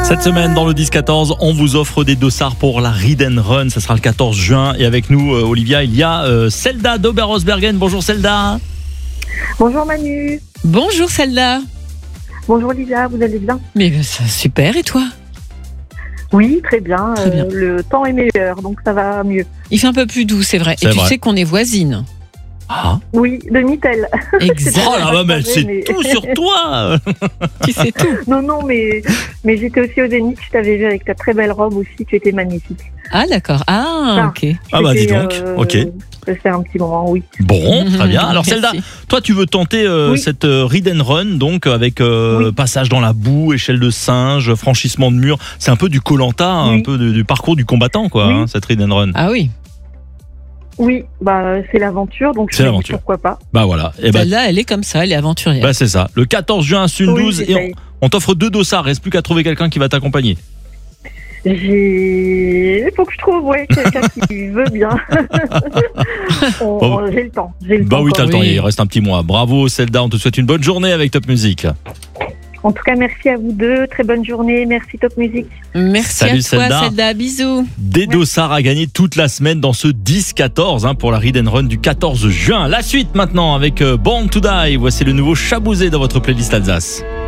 Cette semaine, dans le 10-14, on vous offre des dossards pour la Ride and Run. Ça sera le 14 juin. Et avec nous, Olivia, il y a Zelda d'Oberhausbergen. Bonjour Zelda. Bonjour Manu. Bonjour Zelda. Bonjour Olivia, vous allez bien? Mais ça, super, et toi? Oui, très bien. Très bien. Le temps est meilleur, donc ça va mieux. Il fait un peu plus doux, c'est vrai. C'est Et tu vrai. sais qu'on est voisines. Ah, Oui, de Mittel. Exact. oh là, mais c'est mais- tout sur toi. Tu sais tout. Non, mais j'étais aussi au Zénith, je t'avais vu avec ta très belle robe aussi, tu étais magnifique. Ah d'accord. Ah ok. Ah bah dis C'était, donc, ok. Ça fait un petit moment, oui. Bon, très bien. Alors Merci. Zelda, toi tu veux tenter Oui. cette Ride and Run, donc avec Oui. passage dans la boue, échelle de singe, franchissement de mur. C'est un peu du Koh-Lanta, un Oui. peu du parcours du combattant, quoi, Oui. hein, cette Ride and Run. Ah oui. Oui, bah c'est l'aventure, donc je C'est me dis l'aventure. pourquoi pas. Bah voilà. Et bah, Celle-là, elle est comme ça, elle est aventurière. bah, c'est ça. Le 14 juin à Sundouze, Oui, et j'essaye. on t'offre 2 dossards. Reste plus qu'à trouver quelqu'un qui va t'accompagner. Il faut que je trouve quelqu'un qui veut bien. Bon. J'ai le temps. J'ai le Bah temps oui, t'as le encore. temps, oui. il reste un petit mois. Bravo Zelda, on te souhaite une bonne journée avec Top Music. En tout cas, merci à vous deux. Très bonne journée. Merci Top Music. Merci Salut, à toi Zelda. Zelda, bisous. Des dossards à gagner toute la semaine dans ce 10-14 pour la Ride and Run du 14 juin. La suite maintenant avec Born to Die. Voici le nouveau Chabouzé dans votre playlist Alsace.